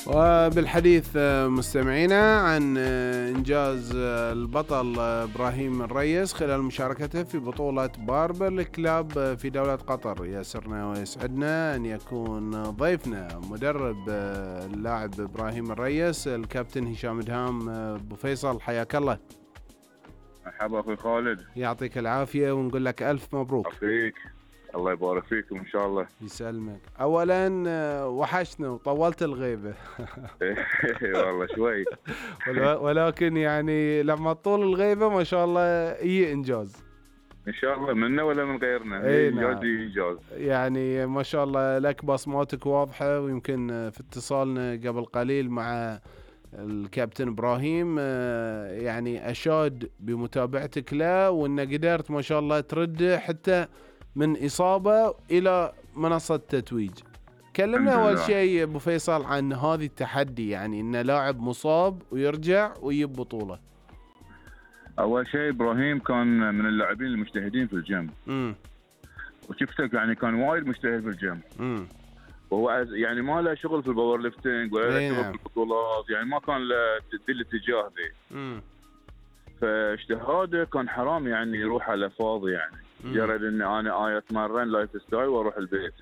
وبالحديث مستمعينا عن إنجاز البطل إبراهيم الريس خلال مشاركته في بطولة باربل كلاب في دولة قطر. يسرنا ويسعدنا أن يكون ضيفنا مدرب اللاعب إبراهيم الريس الكابتن هشام دهام. أبو فيصل حياك الله. مرحبا أخوي خالد، يعطيك العافية ونقول لك ألف مبروك. أخيك الله يبارك فيكم إن شاء الله. يسلمك. أولا وحشنا وطولت الغيبة. والله شوي ولكن يعني لما طول الغيبة ما شاء الله إنجاز إن شاء الله، منا ولا من غيرنا. إنجاز نعم. إنجاز يعني ما شاء الله لك بصماتك واضحة، ويمكن في اتصالنا قبل قليل مع الكابتن إبراهيم يعني أشاد بمتابعتك له، وأن قدرت ما شاء الله ترد حتى من إصابة إلى منصة تتويج. كلمنا أول شيء أبو فيصل عن هذه التحدي، يعني إن لاعب مصاب ويرجع ويجيب بطولة. أول شيء إبراهيم كان من اللاعبين المجتهدين في الجيم، وشفتك يعني كان وايد مجتهد في الجيم. وهو يعني ما له شغل في الباور ليفتنج ولا له شغل في البطولات، يعني ما كان له الاتجاه ذي. فاجتهاده كان حرام يعني يروح على فاضي، يعني مجرد اني انا اتمرن لايف ستايل واروح البيت.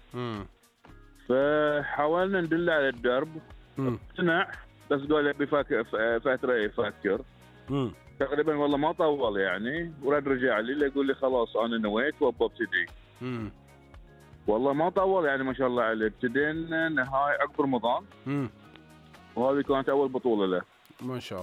فحاولنا ندله على الدرب، اقتنع، بس قال ابي فتره يفكر. تقريبا والله ما طول يعني، ورد رجع لي يقول لي خلاص انا نويت وابتدي. والله ما طول يعني ما شاء الله عليه. ابتدينا نهاية عقب رمضان، وهذه كانت اول بطوله له ما شاء الله.